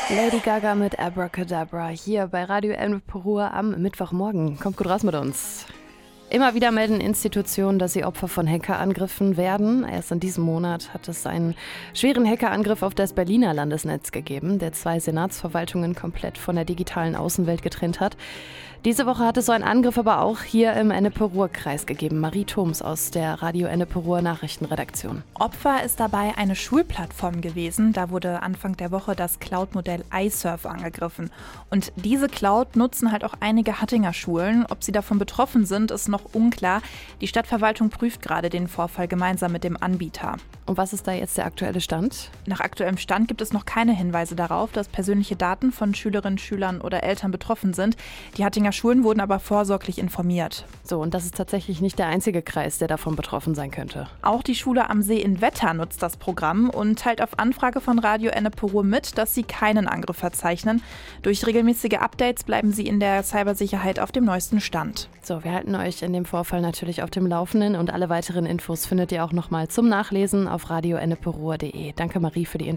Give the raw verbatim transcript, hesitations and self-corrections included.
Lady Gaga mit Abracadabra hier bei Radio Ennepe Ruhr am Mittwochmorgen. Kommt gut raus mit uns. Immer wieder melden Institutionen, dass sie Opfer von Hackerangriffen werden. Erst in diesem Monat hat es einen schweren Hackerangriff auf das Berliner Landesnetz gegeben, der zwei Senatsverwaltungen komplett von der digitalen Außenwelt getrennt hat. Diese Woche hat es so einen Angriff aber auch hier im Ennepe-Ruhr-Kreis gegeben. Marie Thoms aus der Radio Ennepe Ruhr Nachrichtenredaktion. Opfer ist dabei eine Schulplattform gewesen. Da wurde Anfang der Woche das Cloud-Modell iSurf angegriffen. Und diese Cloud nutzen halt auch einige Hattinger Schulen. Ob sie davon betroffen sind, ist noch unklar. Die Stadtverwaltung prüft gerade den Vorfall gemeinsam mit dem Anbieter. Und was ist da jetzt der aktuelle Stand? Nach aktuellem Stand gibt es noch keine Hinweise darauf, dass persönliche Daten von Schülerinnen, Schülern oder Eltern betroffen sind. Die Hattinger Schulen wurden aber vorsorglich informiert. So, und das ist tatsächlich nicht der einzige Kreis, der davon betroffen sein könnte. Auch die Schule am See in Wetter nutzt das Programm und teilt auf Anfrage von Radio Ennepe Ruhr mit, dass sie keinen Angriff verzeichnen. Durch regelmäßige Updates bleiben sie in der Cybersicherheit auf dem neuesten Stand. So, wir halten euch in dem Vorfall natürlich auf dem Laufenden und alle weiteren Infos findet ihr auch nochmal zum Nachlesen auf radio ennepe ruhr punkt de. Danke Marie für die Info.